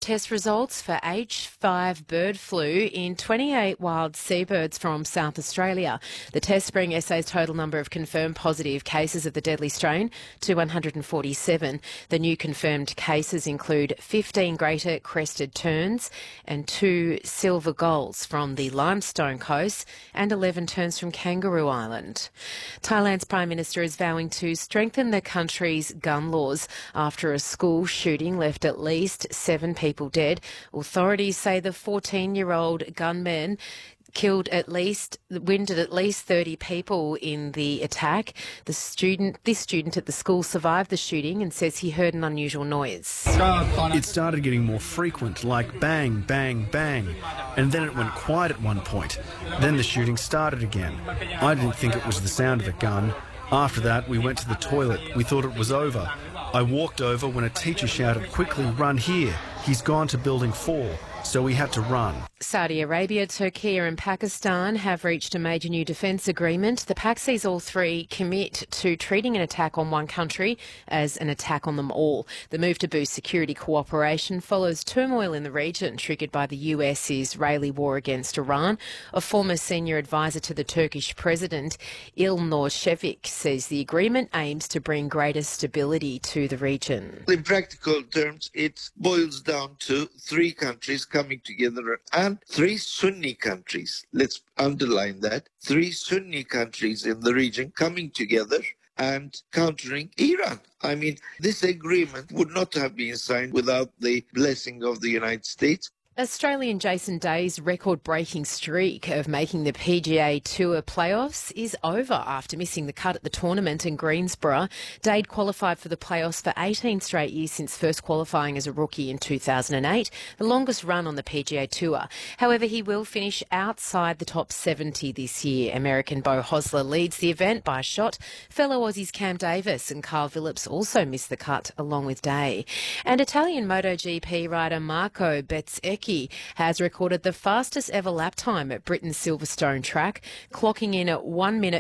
test results for H5 bird flu in 28 wild seabirds from South Australia. The tests bring SA's total number of confirmed positive cases of the deadly strain to 147. The new confirmed cases include 15 greater crested terns and 2 silver gulls from the Limestone Coast and 11 terns from Kangaroo Island. Thailand's Prime Minister is vowing to strengthen the country's gun laws after a school shooting left at least 7 people dead. Authorities say the 14-year-old gunman winded at least 30 people in the attack. This student at the school survived the shooting and says he heard an unusual noise. It started getting more frequent, like bang, bang, bang, and then it went quiet at one point. Then the shooting started again. I didn't think it was the sound of a gun. After that, we went to the toilet. We thought it was over. I walked over when a teacher shouted, "Quickly, run here. He's gone to building 4. So we had to run. Saudi Arabia, Turkey and Pakistan have reached a major new defence agreement. The pact sees all three commit to treating an attack on one country as an attack on them all. The move to boost security cooperation follows turmoil in the region triggered by the US-Israeli war against Iran. A former senior advisor to the Turkish president, Ilnur Shevik, says the agreement aims to bring greater stability to the region. In practical terms, it boils down to 3 countries coming together and 3 Sunni countries. Let's underline that. 3 Sunni countries in the region coming together and countering Iran. I mean, this agreement would not have been signed without the blessing of the United States. Australian Jason Day's record-breaking streak of making the PGA Tour playoffs is over after missing the cut at the tournament in Greensboro. Day qualified for the playoffs for 18 straight years since first qualifying as a rookie in 2008, the longest run on the PGA Tour. However, he will finish outside the top 70 this year. American Beau Hossler leads the event by a shot. Fellow Aussies Cam Davis and Carl Phillips also missed the cut along with Day. And Italian MotoGP rider Marco Bezzecchi has recorded the fastest ever lap time at Britain's Silverstone track, clocking in at 1 minute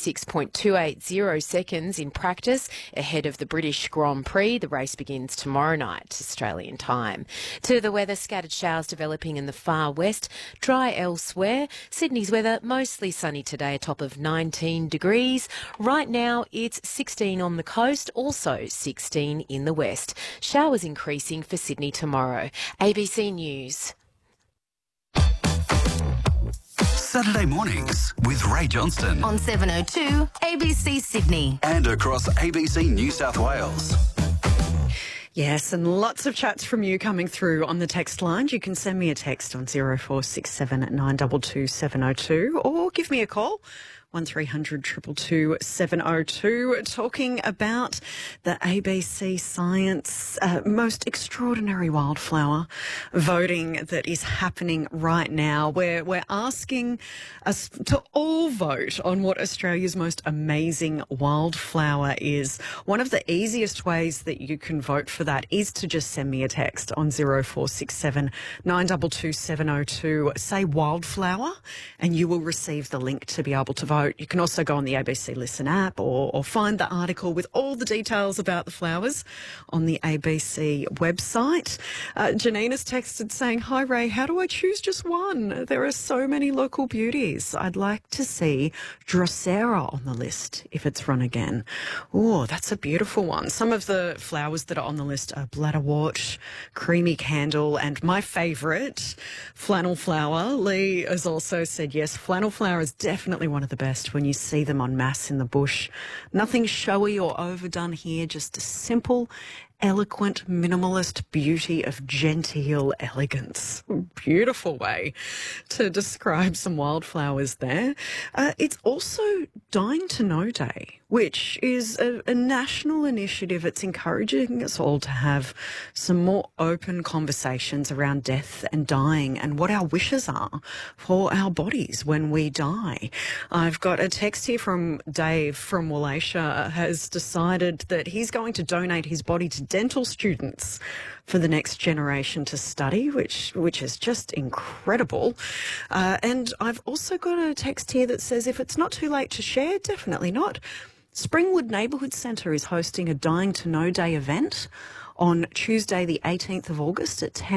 56.280 seconds in practice ahead of the British Grand Prix. The race begins tomorrow night, Australian time. To the weather, scattered showers developing in the far west, dry elsewhere. Sydney's weather mostly sunny today, a top of 19 degrees. Right now it's 16 on the coast, also 16 in the west. Showers increasing for Sydney tomorrow. ABC News. Saturday mornings with Ray Johnston on 702 ABC Sydney and across ABC New South Wales. Yes, and lots of chats from you coming through on the text line. You can send me a text on 0467 922 702 or give me a call 1300 222 702, talking about the ABC Science most extraordinary wildflower voting that is happening right now. We're asking us to all vote on what Australia's most amazing wildflower is. One of the easiest ways that you can vote for that is to just send me a text on 0467 922 702. Say wildflower and you will receive the link to be able to vote. You can also go on the ABC Listen app or find the article with all the details about the flowers on the ABC website. Janine has texted saying, "Hi Ray, how do I choose just one? There are so many local beauties. I'd like to see Drosera on the list if it's run again." Oh, that's a beautiful one. Some of the flowers that are on the list are bladderwort, creamy candle, and my favourite, flannel flower. Lee has also said yes, flannel flower is definitely one of the best when you see them en masse in the bush. Nothing showy or overdone here, just a simple, eloquent, minimalist beauty of genteel elegance. Beautiful way to describe some wildflowers there. It's also Dying to Know Day, which is a national initiative. It's encouraging us all to have some more open conversations around death and dying and what our wishes are for our bodies when we die. I've got a text here from Dave from Wallachia, has decided that he's going to donate his body to dental students for the next generation to study, which is just incredible. And I've also got a text here that says, if it's not too late to share, definitely not. Springwood Neighbourhood Centre is hosting a Dying to Know Day event on Tuesday the 18th of August at 10